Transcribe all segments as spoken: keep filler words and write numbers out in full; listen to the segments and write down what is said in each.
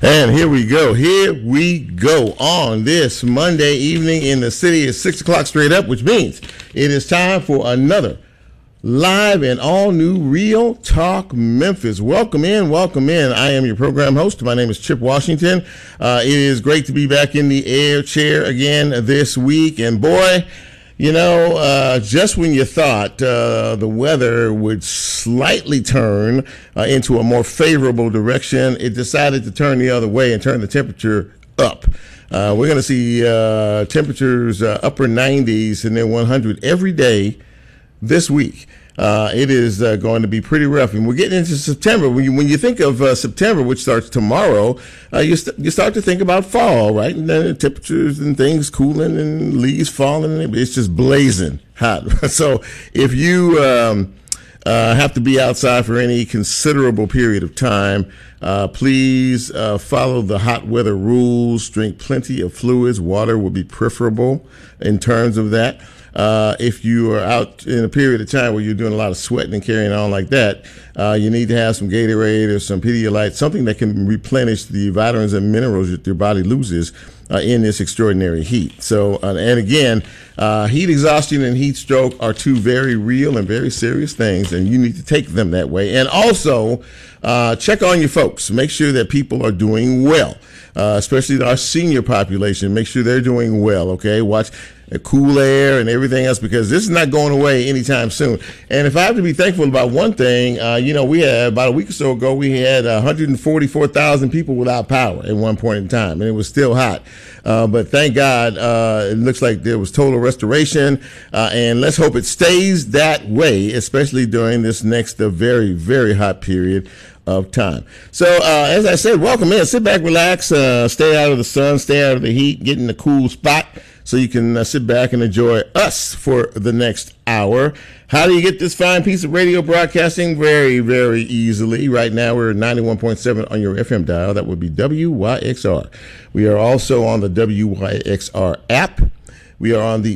And here we go. Here we go on this Monday evening in the city. It's six o'clock straight up, which means it is time for another live and all new Real Talk Memphis. Welcome in, welcome in. I am your program host. My name is Chip Washington. Uh, it is great to be back in the air chair again this week. And boy, you know, uh, just when you thought uh, the weather would slightly turn uh, into a more favorable direction, it decided to turn the other way and turn the temperature up. Uh, we're going to see uh, temperatures uh, upper nineties and then one hundred every day this week. Uh, it is uh, going to be pretty rough. And we're getting into September. When you, when you think of uh, September, which starts tomorrow, uh, you, st- you start to think about fall, right? And then the temperatures and things cooling and leaves falling. And it's just blazing hot. So if you um, uh, have to be outside for any considerable period of time, uh, please uh, follow the hot weather rules. Drink plenty of fluids. Water will be preferable in terms of that. Uh, if you are out in a period of time where you're doing a lot of sweating and carrying on like that, uh, you need to have some Gatorade or some Pedialyte, something that can replenish the vitamins and minerals that your body loses uh, in this extraordinary heat. So, uh, and again, uh, heat exhaustion and heat stroke are two very real and very serious things, and you need to take them that way. And also, uh, check on your folks. Make sure that people are doing well, uh, especially our senior population. Make sure they're doing well, okay? Watch cool air and everything else, because this is not going away anytime soon. And if I have to be thankful about one thing, uh, you know, we had about a week or so ago, we had one hundred forty-four thousand people without power at one point in time, and it was still hot. Uh, but thank God, uh, it looks like there was total restoration, uh, and let's hope it stays that way, especially during this next uh, very, very hot period of time. So, uh, as I said, welcome in. Sit back, relax, uh, stay out of the sun, stay out of the heat, get in a cool spot so you can uh, sit back and enjoy us for the next hour. How do you get this fine piece of radio broadcasting? Very, very easily. Right now, we're ninety-one point seven on your F M dial. That would be W Y X R. We are also on the W Y X R app. We are on the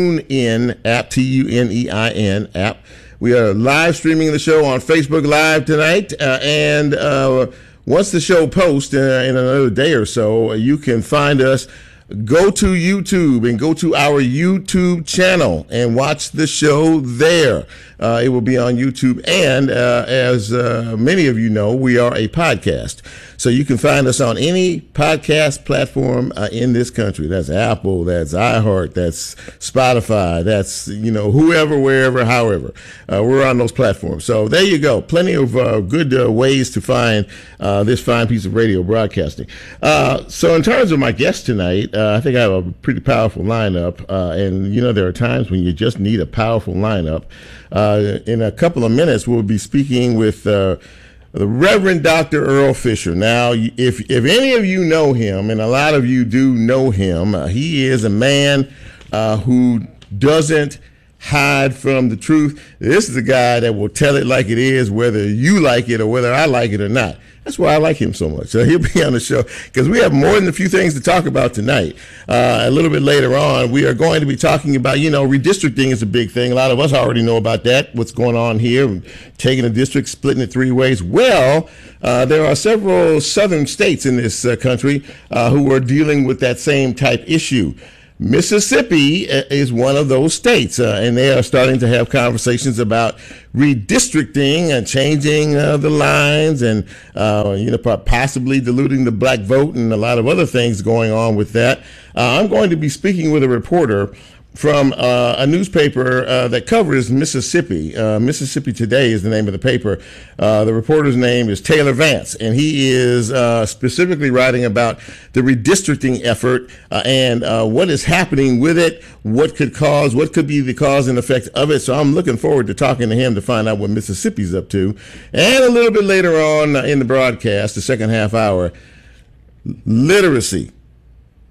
TuneIn app, T U N E I N app. We are live streaming the show on Facebook Live tonight, uh, and uh, once the show posts uh, in another day or so, you can find us. Go to YouTube and go to our YouTube channel and watch the show there. Uh, it will be on YouTube. And uh, as uh, many of you know, we are a podcast. So you can find us on any podcast platform uh, in this country. That's Apple, that's iHeart, that's Spotify, that's, you know, whoever, wherever, however. Uh, we're on those platforms. So there you go. Plenty of uh, good uh, ways to find uh, this fine piece of radio broadcasting. Uh, so in terms of my guest tonight, uh, I think I have a pretty powerful lineup. Uh, and, you know, there are times when you just need a powerful lineup. Uh, in a couple of minutes, we'll be speaking with uh, the Reverend Doctor Earl Fisher. Now, if if any of you know him, and a lot of you do know him, uh, he is a man uh, who doesn't hide from the truth. This is a guy that will tell it like it is, whether you like it or whether I like it or not. That's why I like him so much. So he'll be on the show because we have more than a few things to talk about tonight. Uh, a little bit later on, we are going to be talking about, you know, redistricting is a big thing. A lot of us already know about that, what's going on here, taking a district, splitting it three ways. Well, uh, there are several southern states in this uh, country uh, who are dealing with that same type issue. Mississippi is one of those states, uh, and they are starting to have conversations about redistricting and changing uh, the lines and, uh, you know, possibly diluting the black vote and a lot of other things going on with that. Uh, I'm going to be speaking with a reporter from uh, a newspaper uh, that covers Mississippi. Uh, Mississippi Today is the name of the paper. Uh, the reporter's name is Taylor Vance, and he is uh, specifically writing about the redistricting effort uh, and uh, what is happening with it, what could cause, what could be the cause and effect of it. So I'm looking forward to talking to him to find out what Mississippi's up to. And a little bit later on in the broadcast, the second half hour, literacy.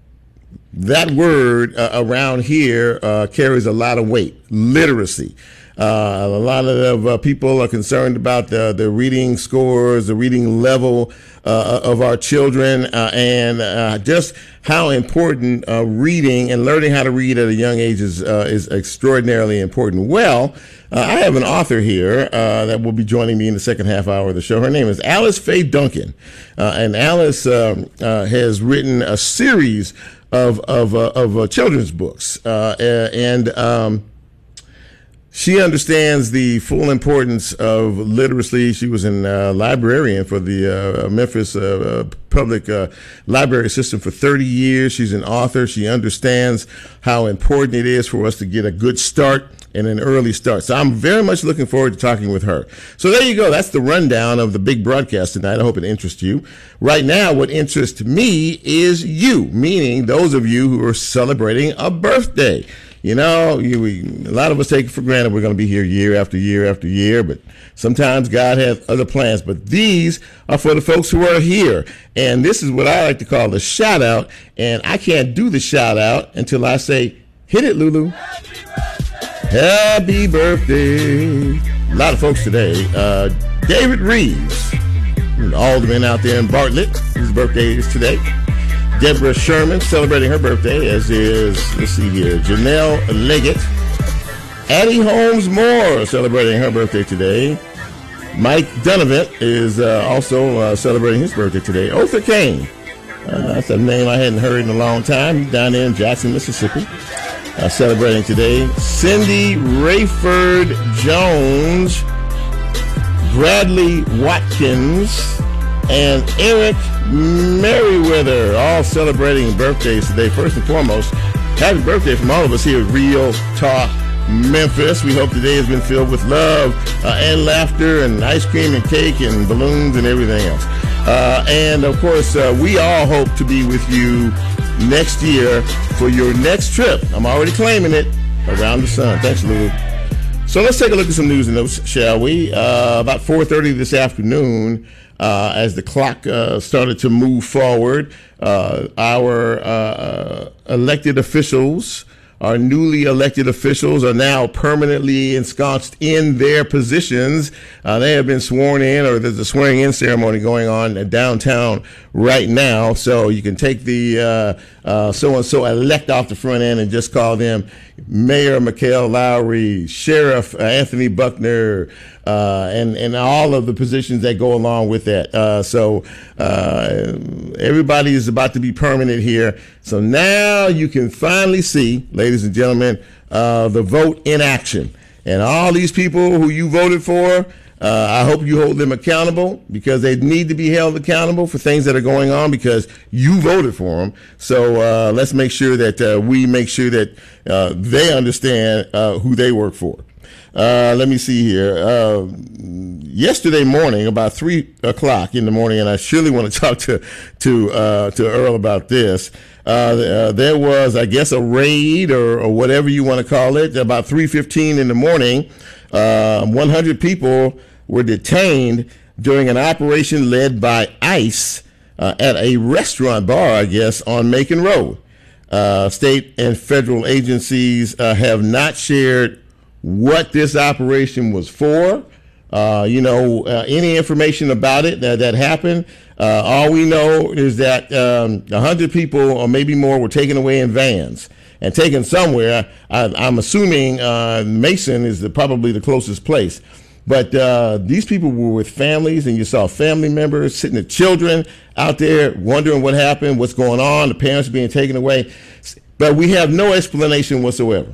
That word uh, around here uh, carries a lot of weight, literacy. Uh, a lot of uh, people are concerned about the, the reading scores, the reading level uh, of our children, uh, and uh, just how important uh, reading and learning how to read at a young age is, uh, is extraordinarily important. Well, uh, I have an author here uh, that will be joining me in the second half hour of the show. Her name is Alice Faye Duncan, uh, and Alice um, uh, has written a series of of uh, of uh, children's books, uh, and um, she understands the full importance of literacy. She was a uh, librarian for the uh, Memphis uh, public uh, library system for thirty years. She's an author. She understands how important it is for us to get a good start and an early start. So I'm very much looking forward to talking with her. So there you go. That's the rundown of the big broadcast tonight. I hope it interests you. Right now, what interests me is you, meaning those of you who are celebrating a birthday. You know, you, we, a lot of us take it for granted we're going to be here year after year after year, but sometimes God has other plans. But these are for the folks who are here. And this is what I like to call the shout out. And I can't do the shout out until I say, hit it, Lulu. Happy birthday. A lot of folks today. Uh, David Reeves, all the men out there in Bartlett, his birthday is today. Deborah Sherman celebrating her birthday, as is, let's see here, Janelle Leggett. Addie Holmes Moore celebrating her birthday today. Mike Donovan is uh, also uh, celebrating his birthday today. Otha Kane, uh, that's a name I hadn't heard in a long time. He's down there in Jackson, Mississippi, uh, celebrating today. Cindy Rayford Jones, Bradley Watkins, and Eric Merriweather, all celebrating birthdays today. First and foremost, happy birthday from all of us here at Real Talk Memphis. We hope today has been filled with love uh, and laughter and ice cream and cake and balloons and everything else. Uh, and, of course, uh, we all hope to be with you next year for your next trip. I'm already claiming it, around the sun. Thanks, Lulu. So let's take a look at some news and notes, shall we? Uh, about four thirty this afternoon, Uh, as the clock uh, started to move forward, uh, our uh, elected officials, our newly elected officials, are now permanently ensconced in their positions. Uh, they have been sworn in, or there's a swearing-in ceremony going on downtown right now. So you can take the uh, uh, so-and-so elect off the front end and just call them Mayor Mikhail Lowry, Sheriff uh, Anthony Buckner, uh, and, and all of the positions that go along with that. Uh, so uh, everybody is about to be permanent here. So now you can finally see, ladies and gentlemen, uh, the vote in action. And all these people who you voted for, uh, I hope you hold them accountable, because they need to be held accountable for things that are going on because you voted for them. So uh, let's make sure that uh, we make sure that uh, they understand uh, who they work for. Uh, let me see here. Uh, yesterday morning, about three o'clock in the morning, and I surely want to talk to to uh, to Earl about this. Uh, uh, there was, I guess, a raid or, or whatever you want to call it. About three fifteen in the morning, uh, one hundred people were detained during an operation led by ICE uh, at a restaurant bar, I guess, on Macon Road. Uh, state and federal agencies uh, have not shared what this operation was for, uh, you know, uh, any information about it that, that happened. Uh, all we know is that um, one hundred people or maybe more were taken away in vans and taken somewhere. I, I'm assuming uh, Mason is the, probably the closest place. But uh, these people were with families, and you saw family members sitting with children out there wondering what happened, what's going on, the parents being taken away. But we have no explanation whatsoever.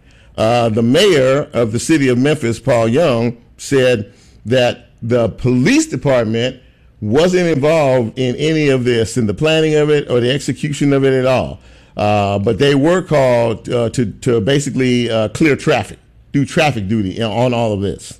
Uh, the mayor of the city of Memphis, Paul Young, said that the police department wasn't involved in any of this, in the planning of it or the execution of it at all. Uh, but they were called uh, to, to basically uh, clear traffic, do traffic duty on all of this.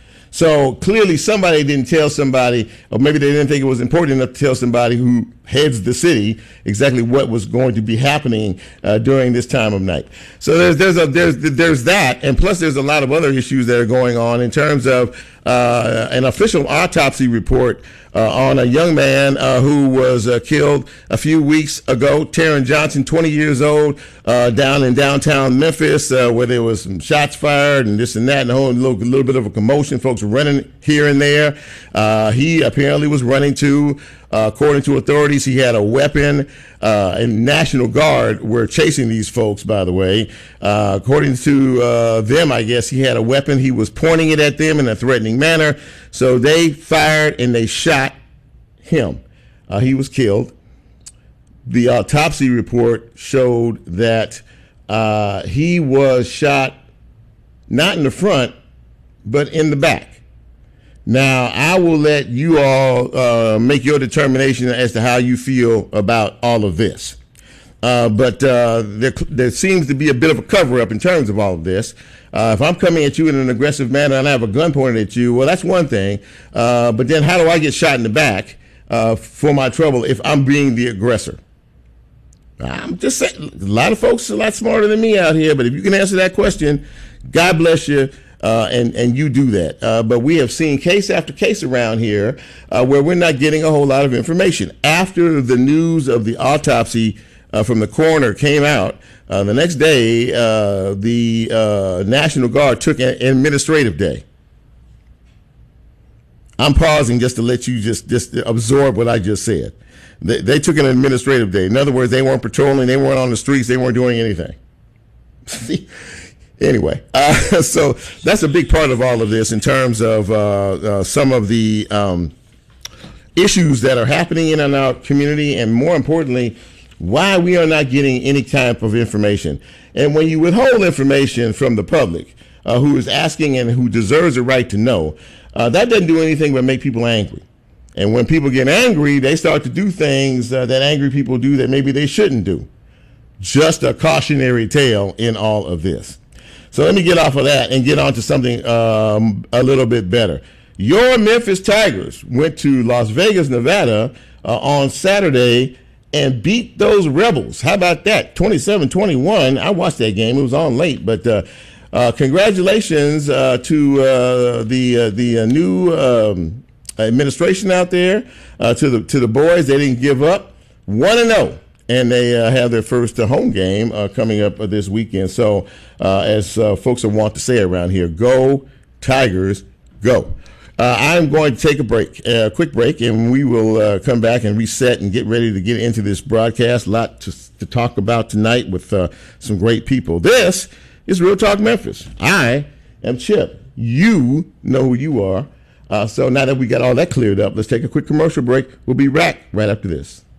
So clearly somebody didn't tell somebody, or maybe they didn't think it was important enough to tell somebody who heads the city exactly what was going to be happening uh, during this time of night. So there's there's a there's there's that, and plus there's a lot of other issues that are going on in terms of uh, an official autopsy report uh, on a young man uh, who was uh, killed a few weeks ago, Taron Johnson, twenty years old, uh, down in downtown Memphis, uh, where there was some shots fired and this and that, and a whole little, little bit of a commotion. Folks were running here and there. Uh, he apparently was running to, uh, according to authorities, he had a weapon. Uh, and National Guard were chasing these folks, by the way. Uh, according to uh, them, I guess he had a weapon. He was pointing it at them in a threatening manner. So they fired and they shot him. Uh, he was killed. The autopsy report showed that uh, he was shot not in the front, but in the back. Now, I will let you all uh, make your determination as to how you feel about all of this. Uh, but uh, there, there seems to be a bit of a cover-up in terms of all of this. Uh, if I'm coming at you in an aggressive manner and I have a gun pointed at you, well, that's one thing. Uh, but then how do I get shot in the back uh, for my trouble if I'm being the aggressor? I'm just saying, a lot of folks are a lot smarter than me out here, but if you can answer that question, God bless you. Uh, and, and you do that. Uh, but we have seen case after case around here uh, where we're not getting a whole lot of information. After the news of the autopsy uh, from the coroner came out, uh, the next day, uh, the uh, National Guard took an administrative day. I'm pausing just to let you just, just absorb what I just said. They, they took an administrative day. In other words, they weren't patrolling, they weren't on the streets, they weren't doing anything. See? Anyway, uh, so that's a big part of all of this in terms of uh, uh, some of the um, issues that are happening in our community, and more importantly, why we are not getting any type of information. And when you withhold information from the public uh, who is asking and who deserves a right to know, uh, that doesn't do anything but make people angry. And when people get angry, they start to do things uh, that angry people do that maybe they shouldn't do. Just a cautionary tale in all of this. So let me get off of that and get on to something um, a little bit better. Your Memphis Tigers went to Las Vegas, Nevada uh, on Saturday and beat those Rebels. How about that? twenty-seven twenty-one. I watched that game. It was on late, but uh, uh, congratulations uh, to uh, the uh, the uh, new um, administration out there, uh, to the to the boys. They didn't give up. one and oh. And they uh, have their first uh, home game uh, coming up uh, this weekend. So, uh, as uh, folks are wont to say around here, go Tigers, go. Uh, I'm going to take a break, a uh, quick break, and we will uh, come back and reset and get ready to get into this broadcast. A lot to, to talk about tonight with uh, some great people. This is Real Talk Memphis. I am Chip. You know who you are. Uh, so now that we got all that cleared up, let's take a quick commercial break. We'll be back right after this.